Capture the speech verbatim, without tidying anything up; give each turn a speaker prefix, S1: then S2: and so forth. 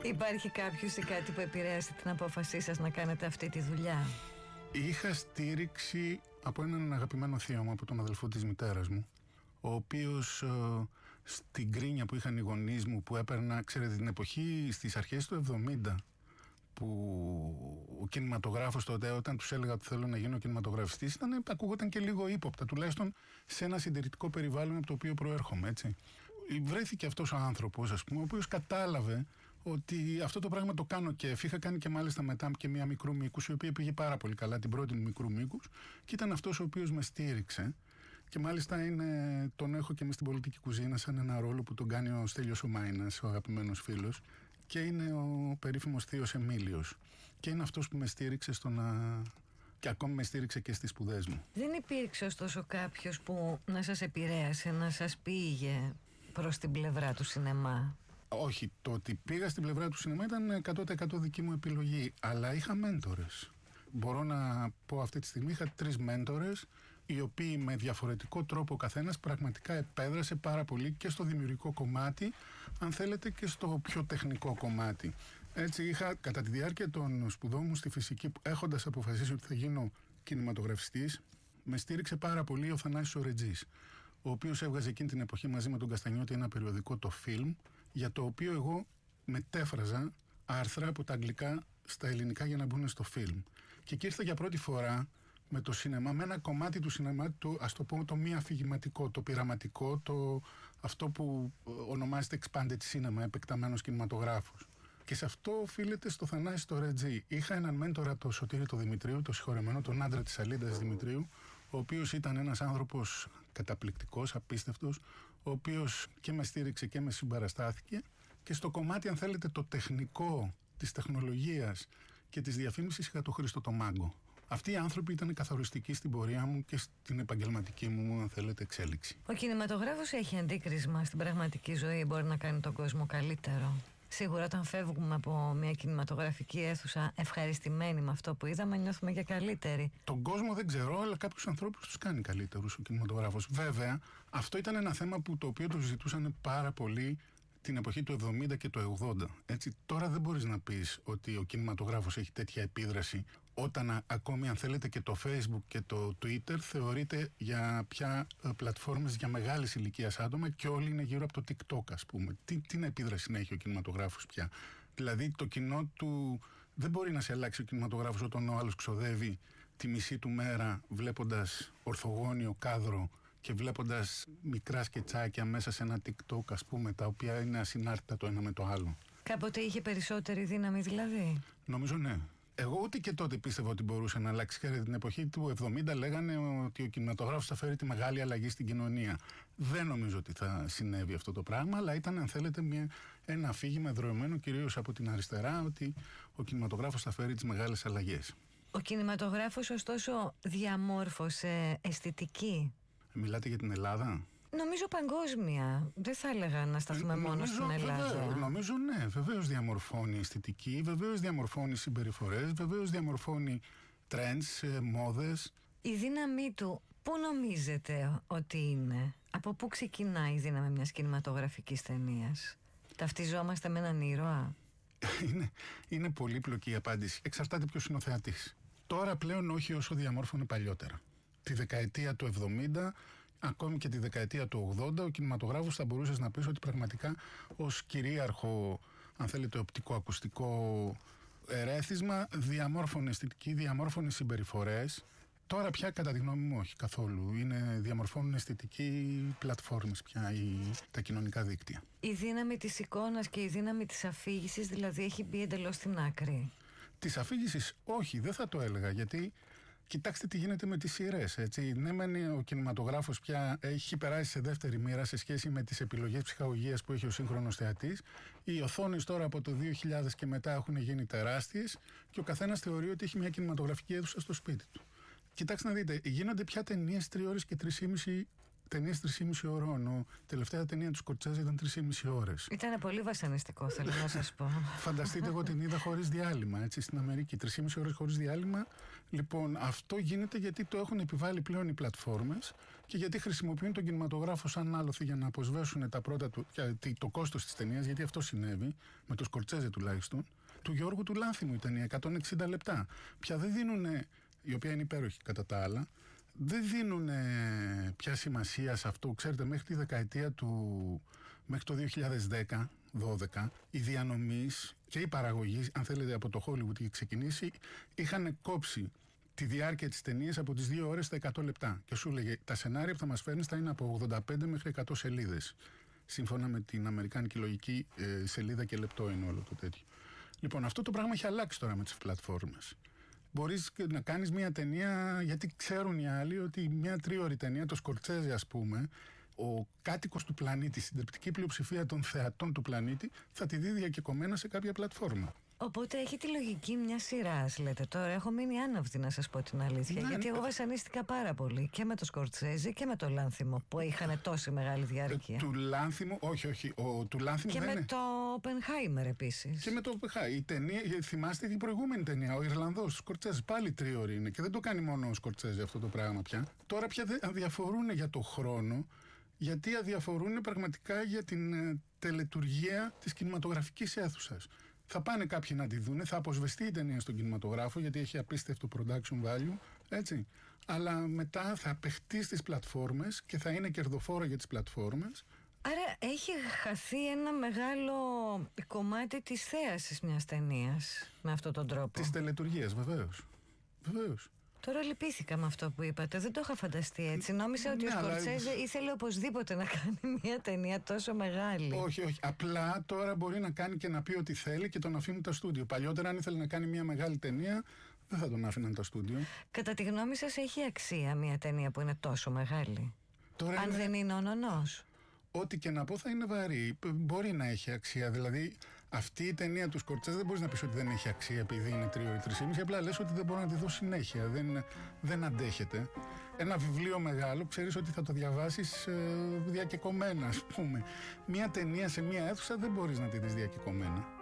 S1: Υπάρχει κάποιος ή κάτι που επηρέασε την απόφασή σας να κάνετε αυτή τη δουλειά?
S2: Είχα στήριξη από έναν αγαπημένο θείο μου, από τον αδελφό της μητέρας μου, ο οποίος ε, στην κρίνια που είχαν οι γονείς μου, που έπαιρνα, ξέρετε, την εποχή στις αρχές του εβδομήντα, που ο κινηματογράφος τότε, όταν τους έλεγα ότι θέλω να γίνω κινηματογραφιστής, ήταν, ακούγονταν και λίγο ύποπτα, τουλάχιστον σε ένα συντηρητικό περιβάλλον από το οποίο προέρχομαι, έτσι. Βρέθηκε αυτός ο άνθρωπος, ας πούμε, ο οποίος κατάλαβε ότι αυτό το πράγμα το κάνω και είχα κάνει και μάλιστα μετά και μια μικρού μήκους, η οποία πήγε πάρα πολύ καλά, την πρώτη μου μικρού μήκους, και ήταν αυτός ο οποίος με στήριξε. Και μάλιστα είναι, τον έχω και μες στην πολιτική κουζίνα σαν ένα ρόλο που τον κάνει ο Στέλιος ο Μάινας, ο αγαπημένος φίλος, και είναι ο περίφημος θείος Εμίλιος. Και είναι αυτός που με στήριξε στο να... και ακόμη με στήριξε και στις σπουδές μου.
S1: Δεν υπήρξε ωστόσο κάποιος που να σας επηρέασε, να σας πήγε προς την πλευρά του σινεμά?
S2: Όχι, το ότι πήγα στην πλευρά του σινεμά ήταν εκατό τοις εκατό δική μου επιλογή, αλλά είχα μέντορες. Μπορώ να πω αυτή τη στιγμή είχα τρεις μέντορες, οι οποίοι με διαφορετικό τρόπο ο καθένας πραγματικά επέδρασε πάρα πολύ και στο δημιουργικό κομμάτι, αν θέλετε, και στο πιο τεχνικό κομμάτι. Έτσι είχα κατά τη διάρκεια των σπουδών μου στη φυσική, έχοντας αποφασίσει ότι θα γίνω κινηματογραφιστής, με στήριξε πάρα πολύ ο Θανάσης ο Ρετζής, ο οποίος έβγαζε εκείνη την εποχή μαζί με τον Καστανιώτη ένα περιοδικό, το Film, για το οποίο εγώ μετέφραζα άρθρα από τα αγγλικά στα ελληνικά για να μπουν στο Film. Και εκεί ήρθα για πρώτη φορά με το σινεμά, με ένα κομμάτι του σινεμά, το, ας το πούμε, το μη αφηγηματικό, το πειραματικό, το, αυτό που ονομάζεται expanded cinema, επεκταμένος κινηματογράφος. Και σε αυτό οφείλεται στο Θανάση το Ρετζή. Είχα έναν μέντορα, το Σωτήρη το Δημητρίου, το συγχωρεμένο, τον άντρα της Αλίντας Δημητρίου, ο οποίος ήταν ένας άνθρωπος καταπληκτικός, απίστευτος, ο οποίος και με στήριξε και με συμπαραστάθηκε, και στο κομμάτι, αν θέλετε, το τεχνικό της τεχνολογίας και της διαφήμισης είχα το Χρήστο το Μάγκο. Αυτοί οι άνθρωποι ήταν καθοριστικοί στην πορεία μου και στην επαγγελματική μου, αν θέλετε, εξέλιξη.
S1: Ο κινηματογράφος έχει αντίκρισμα στην πραγματική ζωή, μπορεί να κάνει τον κόσμο καλύτερο? Σίγουρα όταν φεύγουμε από μια κινηματογραφική αίθουσα ευχαριστημένοι με αυτό που είδαμε, νιώθουμε και καλύτεροι.
S2: Τον κόσμο δεν ξέρω, αλλά κάποιους ανθρώπους τους κάνει καλύτερους ο κινηματογράφος. Βέβαια, αυτό ήταν ένα θέμα που το οποίο το συζητούσαν πάρα πολύ την εποχή του εβδομήντα και του ογδόντα. Έτσι, τώρα δεν μπορείς να πεις ότι ο κινηματογράφος έχει τέτοια επίδραση, όταν α, ακόμη, αν θέλετε, και το Facebook και το Twitter θεωρείται για πια ε, πλατφόρμες για μεγάλης ηλικίας άτομα, και όλοι είναι γύρω από το TikTok, ας πούμε. Τι, τι επίδραση να έχει ο κινηματογράφος πια? Δηλαδή το κοινό του δεν μπορεί να σε αλλάξει ο κινηματογράφος όταν ο άλλος ξοδεύει τη μισή του μέρα βλέποντας ορθογώνιο κάδρο και βλέποντας μικρά σκετσάκια μέσα σε ένα TikTok, ας πούμε, τα οποία είναι ασυνάρτητα το ένα με το άλλο.
S1: Κάποτε είχε περισσότερη δύναμη δηλαδή?
S2: Νομίζω ναι. Εγώ ούτε και τότε πίστευα ότι μπορούσε να αλλάξει. Ξέρετε, την εποχή του εβδομήντα λέγανε ότι ο κινηματογράφος θα φέρει τη μεγάλη αλλαγή στην κοινωνία. Δεν νομίζω ότι θα συνέβη αυτό το πράγμα, αλλά ήταν, αν θέλετε, μια, ένα αφήγημα εδρεωμένο κυρίως από την αριστερά, ότι ο κινηματογράφος θα φέρει τις μεγάλες αλλαγές.
S1: Ο κινηματογράφος, ωστόσο, διαμόρφωσε αισθητική.
S2: Μιλάτε για την Ελλάδα?
S1: Νομίζω παγκόσμια. Δεν θα έλεγα να σταθούμε ε, μόνο νομίζω, στην Ελλάδα.
S2: Βεβαίως, νομίζω ναι, βεβαίως διαμορφώνει αισθητική, βεβαίως διαμορφώνει συμπεριφορές, βεβαίως διαμορφώνει trends, μόδες.
S1: Η δύναμή του, πού νομίζετε ότι είναι? Από πού ξεκινάει η δύναμη μιας κινηματογραφικής ταινίας? Ταυτιζόμαστε με έναν ήρωα?
S2: είναι, είναι πολύπλοκη η απάντηση. Εξαρτάται ποιος είναι ο θεατής. Τώρα πλέον όχι όσο διαμόρφωνε παλιότερα. Τη δεκαετία του εβδομήντα, ακόμη και τη δεκαετία του ογδόντα, ο κινηματογράφος θα μπορούσες να πεις ότι πραγματικά ως κυρίαρχο, αν θέλετε, οπτικό-ακουστικό ερέθισμα διαμόρφωνε αισθητική, διαμόρφωνε συμπεριφορές. Τώρα πια, κατά τη γνώμη μου, όχι καθόλου. Είναι, διαμορφώνουν αισθητική πλατφόρμες πια η, τα κοινωνικά δίκτυα.
S1: Η δύναμη της εικόνας και η δύναμη της αφήγησης δηλαδή έχει μπει εντελώς στην άκρη?
S2: Της αφήγησης όχι, δεν θα το έλεγα, γιατί κοιτάξτε τι γίνεται με τις σειρές, έτσι. Ναι, μεν ο κινηματογράφος πια έχει περάσει σε δεύτερη μοίρα σε σχέση με τις επιλογές ψυχαγωγίας που έχει ο σύγχρονος θεατής. Οι οθόνες τώρα από το δύο χιλιάδες και μετά έχουν γίνει τεράστιες και ο καθένας θεωρεί ότι έχει μια κινηματογραφική αίθουσα στο σπίτι του. Κοιτάξτε να δείτε, γίνονται πια ταινίες τρεις ώρες και τρεις και μισή ταινίες τρεις και μισή ώρων. Η τελευταία ταινία του Σκορτσέζε ήταν τρεις και μισή ώρες.
S1: Ήταν πολύ βασανιστικό, θέλω να σας πω.
S2: Φανταστείτε, εγώ την είδα χωρίς διάλειμμα, έτσι, στην Αμερική. τρεις και μισή ώρες χωρίς διάλειμμα. Λοιπόν, αυτό γίνεται γιατί το έχουν επιβάλει πλέον οι πλατφόρμες και γιατί χρησιμοποιούν τον κινηματογράφο σαν άλοθη για να αποσβέσουν τα πρώτα του, το κόστος της ταινίας, γιατί αυτό συνέβη, με το Σκορτσέζε τουλάχιστον. Του Γιώργου του Λάνθιμου η ταινία, εκατόν εξήντα λεπτά. Πια δεν δίνουν, η οποία είναι υπέροχη κατά τα άλλα, δεν δίνουν πια σημασία σε αυτό. Ξέρετε, μέχρι τη δεκαετία του, μέχρι το δύο χιλιάδες δέκα δώδεκα, οι διανομής και η παραγωγή, αν θέλετε, από το Hollywood είχε ξεκινήσει, είχαν κόψει τη διάρκεια της ταινίας από τις δύο ώρες στα εκατό λεπτά. Και σου λέγε, τα σενάρια που θα μας φέρνεις θα είναι από ογδόντα πέντε μέχρι εκατό σελίδες. Σύμφωνα με την αμερικάνικη λογική, ε, σελίδα και λεπτό είναι όλο το τέτοιο. Λοιπόν, αυτό το πράγμα έχει αλλάξει τώρα με τις πλατφόρμες. Μπορείς να κάνεις μια ταινία, γιατί ξέρουν οι άλλοι ότι μια τρίωρη ταινία, το Σκορτσέζε ας πούμε, ο κάτοικος του πλανήτη, η συντριπτική πλειοψηφία των θεατών του πλανήτη, θα τη δει διακεκομμένα σε κάποια πλατφόρμα.
S1: Οπότε έχει τη λογική μια σειρά, λέτε τώρα. Έχω μείνει άναυδη, να σας πω την αλήθεια.
S2: Ναι,
S1: γιατί
S2: ναι.
S1: εγώ βασανίστηκα πάρα πολύ και με το Σκορτσέζε και με το Λάνθιμο, που είχαν τόση μεγάλη διάρκεια.
S2: Ε, του Λάνθιμου, όχι, όχι. Ο, του Λάνθιμου
S1: και
S2: δεν
S1: με
S2: είναι.
S1: το Οπενχάιμερ επίσης.
S2: Και με το Οπενχάιμερ. Η ταινία, θυμάστε την προηγούμενη ταινία, ο Ιρλανδός, ο Σκορτσέζε, πάλι τρίωρη είναι. Και δεν το κάνει μόνο ο Σκορτσέζε αυτό το πράγμα πια. Τώρα πια αδιαφορούν για το χρόνο, γιατί αδιαφορούν πραγματικά για την ε, τελετουργία της κινηματογραφικής αίθουσας. Θα πάνε κάποιοι να τη δούνε, θα αποσβεστεί η ταινία στον κινηματογράφο, γιατί έχει απίστευτο production value, έτσι. Αλλά μετά θα παιχτεί στις πλατφόρμες και θα είναι κερδοφόρο για τις πλατφόρμες.
S1: Άρα έχει χαθεί ένα μεγάλο κομμάτι της θέασης μιας ταινίας με αυτόν τον τρόπο.
S2: Της τελετουργίας, βεβαίως. Βεβαίως.
S1: Τώρα λυπήθηκα με αυτό που είπατε. Δεν το είχα φανταστεί έτσι. Νόμιζα ότι
S2: ναι,
S1: ο Σκορτσέζε
S2: αλλά...
S1: ήθελε οπωσδήποτε να κάνει μια ταινία τόσο μεγάλη.
S2: Όχι, όχι. Απλά τώρα μπορεί να κάνει και να πει ό,τι θέλει και τον αφήνουν τα στούντιο. Παλιότερα, αν ήθελε να κάνει μια μεγάλη ταινία, δεν θα τον άφηναν τα στούντιο.
S1: Κατά τη γνώμη σας, έχει αξία μια ταινία που είναι τόσο μεγάλη?
S2: Τώρα
S1: αν
S2: είναι...
S1: δεν είναι ο νονός.
S2: Ό,τι και να πω θα είναι βαρύ. Μπορεί να έχει αξία. Δηλαδή, αυτή η ταινία του Σκορτσέζε δεν μπορεί να πει ότι δεν έχει αξία επειδή είναι τρίωρη, τρεις και μισή. Απλά λες ότι δεν μπορώ να τη δω συνέχεια. Δεν, δεν αντέχεται. Ένα βιβλίο μεγάλο, ξέρεις ότι θα το διαβάσεις ε, διακεκομένα, ας πούμε. Μία ταινία σε μία αίθουσα δεν μπορείς να τη δεις διακεκομένα.